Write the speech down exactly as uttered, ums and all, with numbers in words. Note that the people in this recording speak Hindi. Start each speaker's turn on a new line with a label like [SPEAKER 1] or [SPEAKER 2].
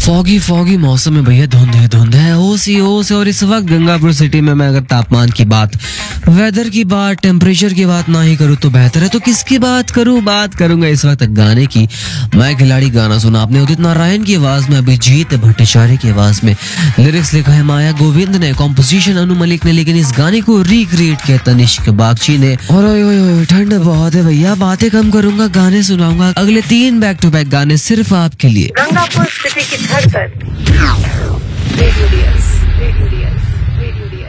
[SPEAKER 1] फॉगी फॉगी मौसम में भैया धुंध है धुंध है ओस ही ओस है। और इस वक्त गंगापुर सिटी में मैं अगर तापमान की बात, वेदर की बात, टेम्परेचर की बात ना ही करूँ तो बेहतर है। तो किसकी बात करूँ? बात करूंगा इस वक्त गाने की। मैं खिलाड़ी गाना सुना आपने उदित नारायण की आवाज में, अभिजीत भट्टाचार्य की आवाज में। लिरिक्स लिखा है माया गोविंद ने, कॉम्पोजिशन अनु मलिक ने, लेकिन इस गाने को रिक्रिएट किया तनिष्क बागची ने। और ओए ओए ओए ठंड बहुत है भैया, बातें कम करूंगा, गाने सुनाऊंगा। अगले तीन बैक टू बैक गाने सिर्फ आपके लिए।
[SPEAKER 2] गंगापुर सिटी की धड़कन रेडियो डियर्स, रेडियो डियर्स।